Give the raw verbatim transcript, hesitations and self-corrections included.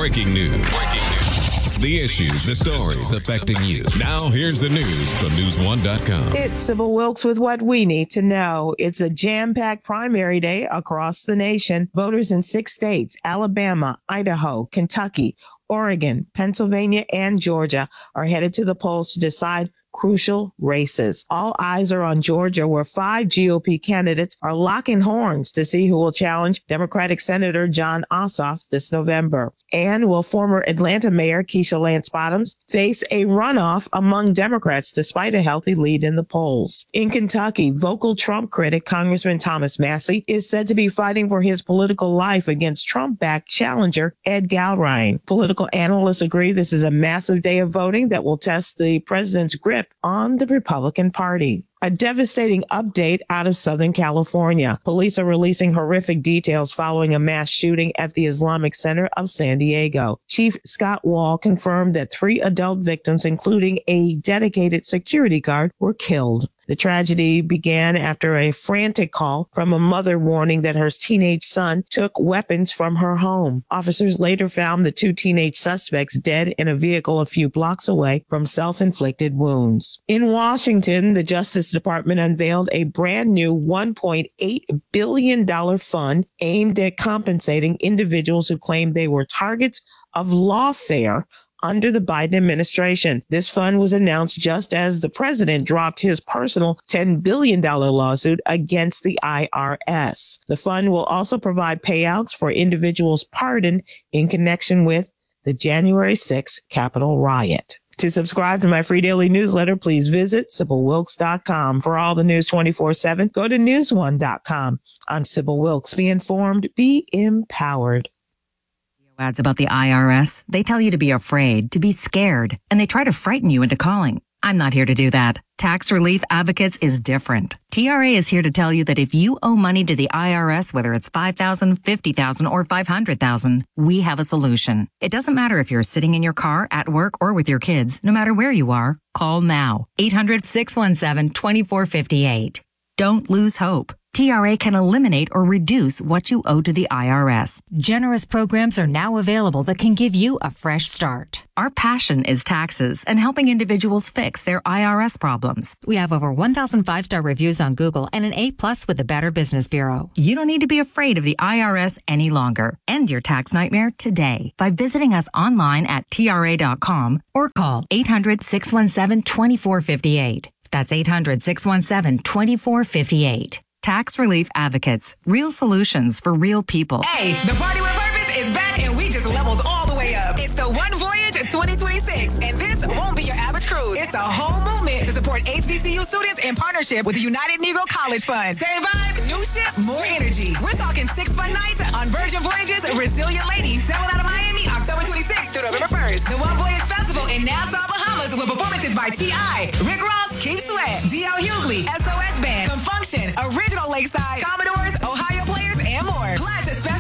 Breaking news. Breaking news. The issues, the stories affecting you. Now, here's the news from news one dot com. It's Sybil Wilkes with what we need to know. It's a jam-packed primary day across the nation. Voters in six states, Alabama, Idaho, Kentucky, Oregon, Pennsylvania, and Georgia, are headed to the polls to decide crucial races. All eyes are on Georgia, where five G O P candidates are locking horns to see who will challenge Democratic Senator Jon Ossoff this November. And will former Atlanta Mayor Keisha Lance Bottoms face a runoff among Democrats despite a healthy lead in the polls? In Kentucky, vocal Trump critic Congressman Thomas Massie is said to be fighting for his political life against Trump-backed challenger Ed Galbraith. Political analysts agree this is a massive day of voting that will test the president's grip on the Republican Party. A devastating update out of Southern California. Police are releasing horrific details following a mass shooting at the Islamic Center of San Diego. Chief Scott Wall confirmed that three adult victims, including a dedicated security guard, were killed. The tragedy began after a frantic call from a mother warning that her teenage son took weapons from her home. Officers later found the two teenage suspects dead in a vehicle a few blocks away from self-inflicted wounds. In Washington, the Justice Department unveiled a brand new one point eight billion dollars fund aimed at compensating individuals who claim they were targets of lawfare under the Biden administration. This fund was announced just as the president dropped his personal ten billion dollars lawsuit against the I R S. The fund will also provide payouts for individuals pardoned in connection with the January sixth Capitol riot. To subscribe to my free daily newsletter, please visit Sybil Wilkes dot com. For all the news twenty-four seven, go to news one dot com. I'm Sybil Wilkes. Be informed, be empowered. Ads about the I R S. They tell you to be afraid, to be scared, and they try to frighten you into calling. I'm not here to do that. Tax Relief Advocates is different. T R A is here to tell you that if you owe money to the I R S, whether it's five thousand dollars, fifty thousand dollars, or five hundred thousand dollars, we have a solution. It doesn't matter if you're sitting in your car, at work, or with your kids. No matter where you are, call now. eight hundred, six one seven, two four five eight. Don't lose hope. T R A can eliminate or reduce what you owe to the I R S. Generous programs are now available that can give you a fresh start. Our passion is taxes and helping individuals fix their I R S problems. We have over one thousand five-star reviews on Google and an A plus with the Better Business Bureau. You don't need to be afraid of the I R S any longer. End your tax nightmare today by visiting us online at T R A dot com or call eight hundred, six one seven, two four five eight. That's eight hundred, six one seven, two four five eight. Tax Relief Advocates. Real solutions for real people. Hey, the Party with Purpose is back and we just leveled all the way up. It's the One Voyage twenty twenty-six, and this won't be your average cruise. It's a whole movement to support H B C U students in partnership with the United Negro College Fund. Same vibe, new ship, more energy. We're talking six fun nights on Virgin Voyages, Resilient Lady, sailing out of Miami October twenty-sixth through November first. The One Voyage Festival in Nassau, Bahamas, with performances by T I, Rick Ross, Keith Sweat, D L Hughley, S O S Band, Confunction, Original Lakeside, Commodores, Ohio Players, and more. Plus, special